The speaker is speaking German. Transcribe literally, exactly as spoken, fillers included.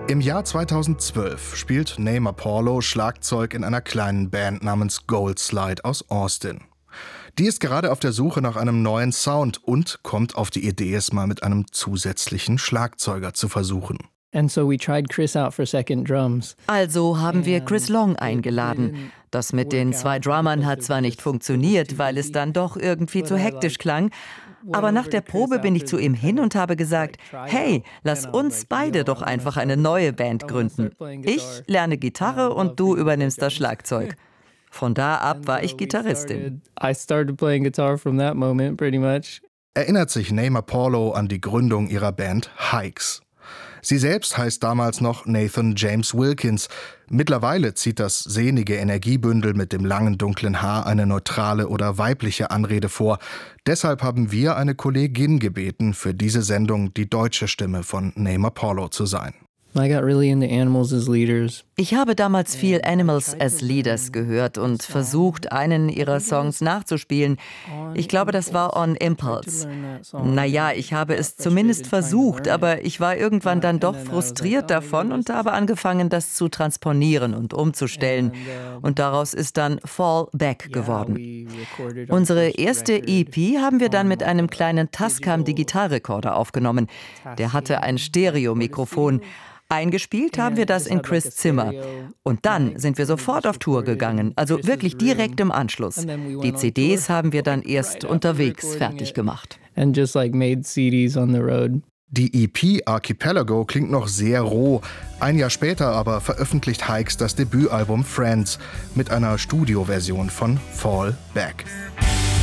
Im Jahr zweitausendzwölf spielt Namer Paulo Schlagzeug in einer kleinen Band namens Gold Slide aus Austin. Die ist gerade auf der Suche nach einem neuen Sound und kommt auf die Idee, es mal mit einem zusätzlichen Schlagzeuger zu versuchen. And so we tried Chris out for second drums. Also haben wir Chris Long eingeladen. Das mit den zwei Drummern hat zwar nicht funktioniert, weil es dann doch irgendwie zu hektisch klang, aber nach der Probe bin ich zu ihm hin und habe gesagt, hey, lass uns beide doch einfach eine neue Band gründen. Ich lerne Gitarre und du übernimmst das Schlagzeug. Von da ab war ich Gitarristin. I started playing guitar from that moment, pretty much. Erinnert sich Namer Paulo an die Gründung ihrer Band Hikes. Sie selbst heißt damals noch Nathan James Wilkins. Mittlerweile zieht das sehnige Energiebündel mit dem langen dunklen Haar eine neutrale oder weibliche Anrede vor. Deshalb haben wir eine Kollegin gebeten, für diese Sendung die deutsche Stimme von Namer Paulo zu sein. I got really into Animals as Leaders. Ich habe damals viel Animals as Leaders gehört und versucht, einen ihrer Songs nachzuspielen. Ich glaube, das war On Impulse. Naja, ich habe es zumindest versucht, aber ich war irgendwann dann doch frustriert davon und habe angefangen, das zu transponieren und umzustellen. Und daraus ist dann Fall Back geworden. Unsere erste E P haben wir dann mit einem kleinen Tascam Digitalrekorder aufgenommen. Der hatte ein Stereomikrofon. Eingespielt haben wir das in Chris' Zimmer. Und dann sind wir sofort auf Tour gegangen, also wirklich direkt im Anschluss. Die C Ds haben wir dann erst unterwegs fertig gemacht. And just like made C Ds on the road. Die E P Archipelago klingt noch sehr roh. Ein Jahr später aber veröffentlicht Hikes das Debütalbum Friends mit einer Studioversion von Fall Back.